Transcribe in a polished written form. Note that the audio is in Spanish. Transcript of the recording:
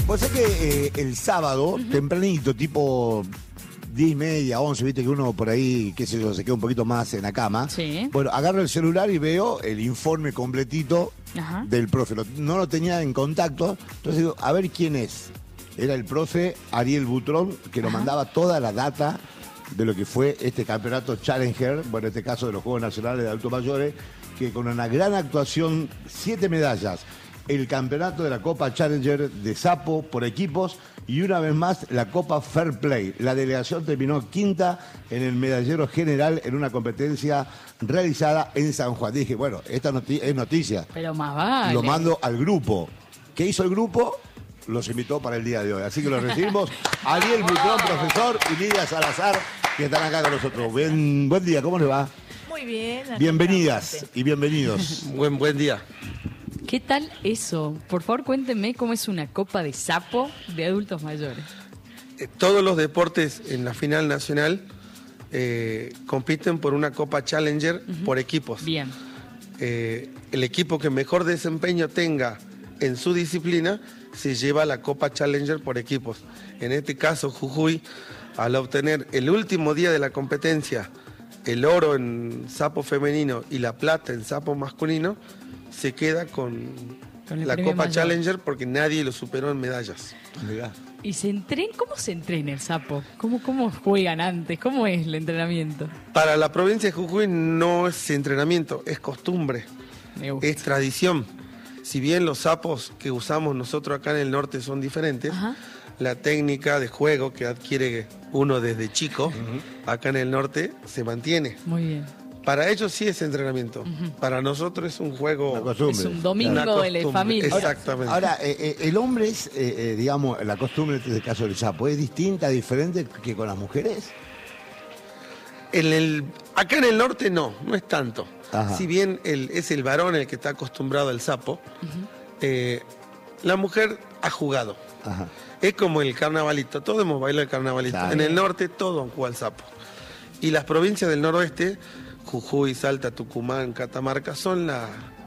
Pues es que el sábado, tempranito, tipo 10:30, 11, viste que uno por ahí, qué sé yo, se queda un poquito más en la cama. Sí. Bueno, agarro el celular y veo el informe completito Ajá. del profe. No lo tenía en contacto, entonces digo, a ver quién es. Era el profe Ariel Butrón, que nos mandaba toda la data de lo que fue este campeonato Challenger, bueno, en este caso de los Juegos Nacionales de Adultos Mayores, que con una gran actuación, 7 medallas, el campeonato de la Copa Challenger de sapo por equipos y una vez más la Copa Fair Play. La delegación terminó quinta en el medallero general en una competencia realizada en San Juan. Dije, bueno, esta es noticia. Pero más vale. Lo mando al grupo. ¿Qué hizo el grupo? Los invitó para el día de hoy. Así que lo recibimos. Ariel Butrón, profesor, y Lidia Salazar, que están acá con nosotros. Buen día, ¿cómo les va? Muy bien. Bienvenidas y bienvenidos. Buen día. ¿Qué tal eso? Por favor, cuéntenme cómo es una copa de sapo de adultos mayores. Todos los deportes en la final nacional compiten por una Copa Challenger por equipos. Bien. El equipo que mejor desempeño tenga en su disciplina se lleva la Copa Challenger por equipos. En este caso, Jujuy, al obtener el último día de la competencia el oro en sapo femenino y la plata en sapo masculino, se queda con el la premio Copa mayor. Challenger porque nadie lo superó en medallas. Mirá. ¿Y cómo se entrena el sapo? ¿Cómo juegan antes? ¿Cómo es el entrenamiento? Para la provincia de Jujuy no es entrenamiento, es costumbre, Me gusta. es tradición. Si bien los sapos que usamos nosotros acá en el norte son diferentes, Ajá. la técnica de juego que adquiere uno desde chico, acá en el norte, se mantiene. Muy bien. Para ellos sí es entrenamiento, para nosotros es un juego... Una costumbre. Es un domingo una de la costumbre. familia. Exactamente. Ahora, el hombre es, digamos, la costumbre en este caso del sapo, ¿es distinta, diferente que con las mujeres? Acá en el norte no es tanto. Ajá. Si bien es el varón el que está acostumbrado al sapo, la mujer ha jugado. Ajá. Es como el carnavalito, todos hemos bailado el carnavalito. Claro. En el norte todos han jugado al sapo. Y las provincias del noroeste, Jujuy, Salta, Tucumán, Catamarca, son